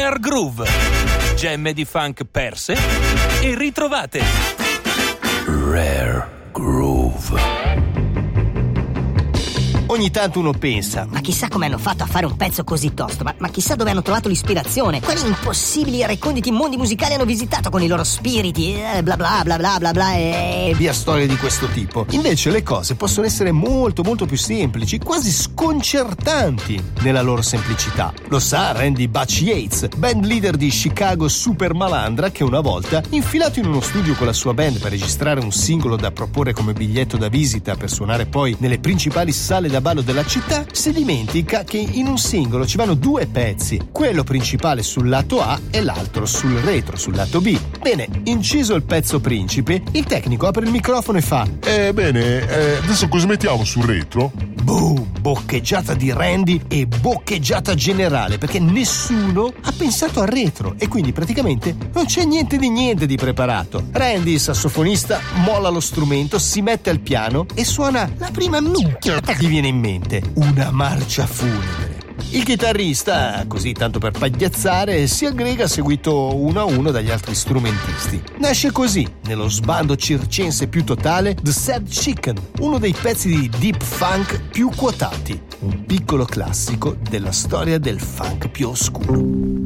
Rare Groove, gemme di funk perse e ritrovate. Rare Groove. Ogni tanto uno pensa: ma chissà come hanno fatto a fare un pezzo così tosto, ma chissà dove hanno trovato l'ispirazione, quali impossibili e reconditi mondi musicali hanno visitato con i loro spiriti, bla bla bla bla bla bla e via storie di questo tipo. Invece le cose possono essere molto molto più semplici, quasi sconcertanti nella loro semplicità. Lo sa Randy Butch Yates, band leader di Chicago Super Malandra, che una volta, infilato in uno studio con la sua band per registrare un singolo da proporre come biglietto da visita per suonare poi nelle principali sale da ballo della città, si dimentica che in un singolo ci vanno due pezzi, quello principale sul lato A e l'altro sul retro, sul lato B. Bene, inciso il pezzo principe, il tecnico apre il microfono e fa: adesso cosa mettiamo sul retro? Boom! Boccheggiata di Randy e boccheggiata generale, perché nessuno ha pensato al retro e quindi praticamente non c'è niente di preparato. Randy, il sassofonista, molla lo strumento, si mette al piano e suona la prima minchiata che gli viene in mente: una marcia funebre. Il chitarrista, così tanto per pagliazzare, si aggrega seguito uno a uno dagli altri strumentisti. Nasce così, nello sbando circense più totale, The Sad Chicken, uno dei pezzi di deep funk più quotati, un piccolo classico della storia del funk più oscuro.